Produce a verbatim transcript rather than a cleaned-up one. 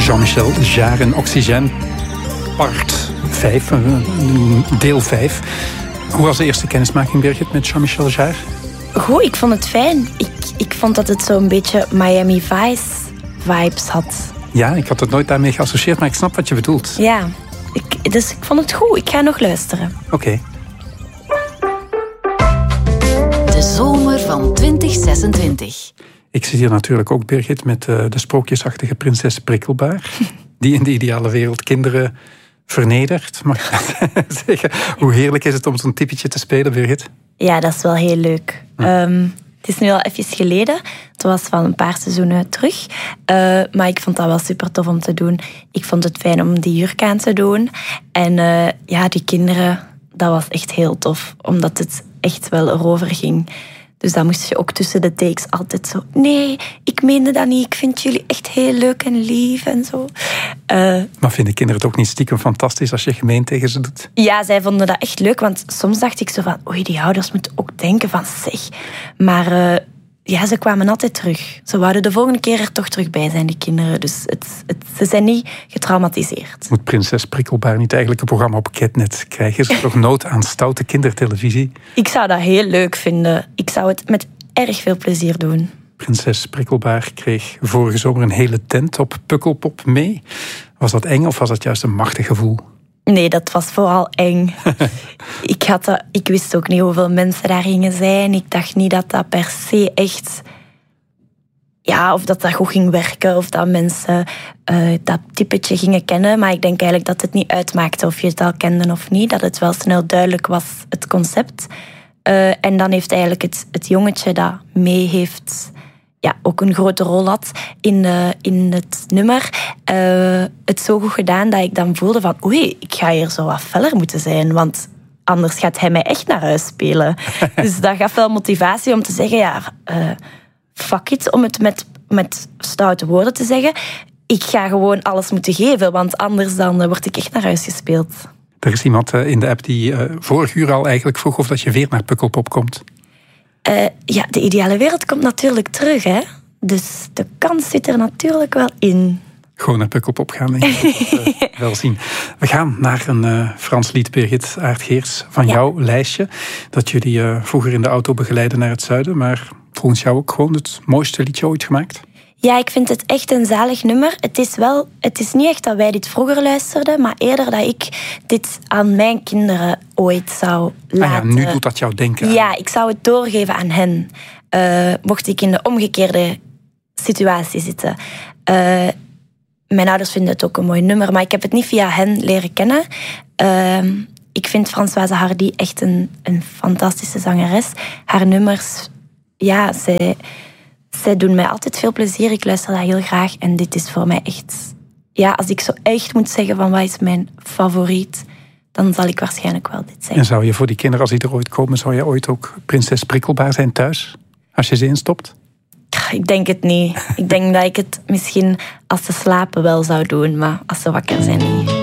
Jean-Michel Jarre en Oxygène, part vijf, deel vijf. Hoe was de eerste kennismaking, Birgit, met Jean-Michel Jarre? Goed, ik vond het fijn. Ik, ik vond dat het zo'n beetje Miami Vice vibes had. Ja, ik had het nooit daarmee geassocieerd, maar ik snap wat je bedoelt. Ja, ik, dus ik vond het goed. Ik ga nog luisteren. Oké. Okay. De zomer van twintig zesentwintig. Ik zit hier natuurlijk ook, Birgit, met uh, de sprookjesachtige prinses Prikkelbaar. Die in de ideale wereld kinderen vernedert. Mag ik zeggen, hoe heerlijk is het om zo'n typetje te spelen, Birgit? Ja, dat is wel heel leuk. Hm. Um, het is nu al even geleden. Het was van een paar seizoenen terug. Uh, maar ik vond dat wel super tof om te doen. Ik vond het fijn om die jurk aan te doen. En uh, ja, die kinderen, dat was echt heel tof. Omdat het echt wel erover ging. Dus dan moest je ook tussen de takes altijd zo... Nee, ik meende dat niet. Ik vind jullie echt heel leuk en lief en zo. Uh, maar vinden kinderen het ook niet stiekem fantastisch als je gemeen tegen ze doet? Ja, zij vonden dat echt leuk. Want soms dacht ik zo van... Oei, die ouders moeten ook denken van zeg. Maar uh, ja, ze kwamen altijd terug. Ze wouden de volgende keer er toch terug bij zijn, die kinderen. Dus het, het, ze zijn niet getraumatiseerd. Moet prinses Prikkelbaar niet eigenlijk een programma op Catnet krijgen? Is er toch nood aan stoute kindertelevisie? Ik zou dat heel leuk vinden. Ik zou het met erg veel plezier doen. Prinses Prikkelbaar kreeg vorige zomer een hele tent op Pukkelpop mee. Was dat eng of was dat juist een machtig gevoel? Nee, dat was vooral eng. ik, had dat, ik wist ook niet hoeveel mensen daar gingen zijn. Ik dacht niet dat dat per se echt... Ja, of dat dat goed ging werken. Of dat mensen uh, dat typetje gingen kennen. Maar ik denk eigenlijk dat het niet uitmaakte of je het al kende of niet. Dat het wel snel duidelijk was, het concept. Uh, en dan heeft eigenlijk het, het jongetje dat mee heeft... Ja, ook een grote rol had in, uh, in het nummer. Uh, het zo goed gedaan dat ik dan voelde van... Oei, ik ga hier zo wat feller moeten zijn. Want anders gaat hij mij echt naar huis spelen. Dus dat gaf wel motivatie om te zeggen... Ja, uh, fuck it, om het met, met stoute woorden te zeggen. Ik ga gewoon alles moeten geven. Want anders dan uh, word ik echt naar huis gespeeld. Er is iemand uh, in de app die uh, vorig uur al eigenlijk vroeg... of dat je weer naar Pukkelpop komt. Uh, ja, de ideale wereld komt natuurlijk terug, hè. Dus de kans zit er natuurlijk wel in. Gewoon naar Pukkelpop gaan, denk ik. Dat, uh, wel zien. We gaan naar een uh, Frans lied, Birgit Aert-Geerts, van ja. jouw lijstje. Dat jullie uh, vroeger in de auto begeleiden naar het zuiden. Maar volgens jou ook gewoon het mooiste liedje ooit gemaakt? Ja, ik vind het echt een zalig nummer. Het is wel, het is niet echt dat wij dit vroeger luisterden, maar eerder dat ik dit aan mijn kinderen ooit zou laten. Ah ja, nu doet dat jou denken aan. Ja, ik zou het doorgeven aan hen. Uh, mocht ik in de omgekeerde situatie zitten. Uh, mijn ouders vinden het ook een mooi nummer, maar ik heb het niet via hen leren kennen. Uh, ik vind Françoise Hardy echt een, een fantastische zangeres. Haar nummers, ja, zij... Zij doen mij altijd veel plezier. Ik luister dat heel graag. En dit is voor mij echt... Ja, als ik zo echt moet zeggen van wat is mijn favoriet, dan zal ik waarschijnlijk wel dit zeggen. En zou je voor die kinderen, als die er ooit komen, zou je ooit ook prinses Prikkelbaar zijn thuis? Als je ze instopt? Ik denk het niet. Ik denk dat ik het misschien als ze slapen wel zou doen, maar als ze wakker zijn niet.